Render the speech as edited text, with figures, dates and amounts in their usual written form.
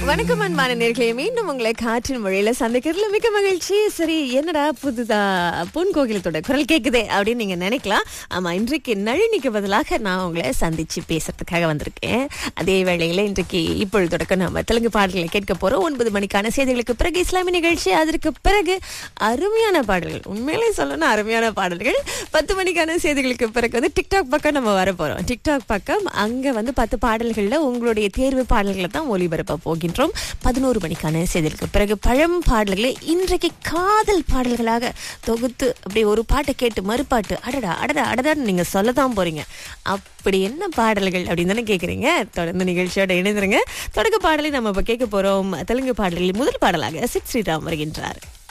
வணக்கம் அன்பான நேர்களே, மீண்டும் உங்களை காற்றின் மொழியில சந்திக்கிறதுல மிக்க மகிழ்ச்சி. சரி, என்னடா புதுதா பொன் கோகிலத்தோட குரல் கேக்குதே அப்படின்னு நீங்க நினைக்கலாம். ஆமா, இன்றைக்கு நளினிக்கு பதிலாக நான் உங்களை சந்திச்சு பேசுறதுக்காக வந்திருக்கேன். அதே வேளையில இன்றைக்கு இப்பொழுது தொடக்கம் நம்ம தெலுங்கு பாடல்களை கேட்க போறோம். 9 மணிக்கான செய்திகளுக்கு பிறகு இஸ்லாமிய நிகழ்ச்சி, அதற்கு பிறகு அருமையான பாடல்கள், உண்மையிலே சொல்லணும் அருமையான பாடல்கள். 10 மணிக்கான செய்திகளுக்கு பிறகு வந்து டிக்டாக் பக்கம் நம்ம வர போறோம். டிக்டாக் பக்கம் அங்க வந்து 10 பாடல்கள்ல உங்களுடைய தேர்வு பாடல்களை தான் ஒளிபரப்ப போகின்றோம். 11 மணிக்கான செய்திகளுக்கு பிறகு பழம் பாடல்களை இன்றைக்கு காதல் பாடல்களாக தொகுத்து அப்படியே ஒரு பாட்டை கேட்டு மறுபாட்டு அடடா அடடா அடடான்னு நீங்க சொல்லதான் போறீங்க. அப்படி என்ன பாடல்கள் அப்படின்னு தானே கேக்குறீங்க. தொடர்ந்து நிகழ்ச்சியோட இணைந்துருங்க. தொடக்க பாடலை நம்ம இப்ப கேட்க போறோம். தெலுங்கு பாடல்களில் முதல் பாடலாக சித் ஸ்ரீராம் வருகின்றார்.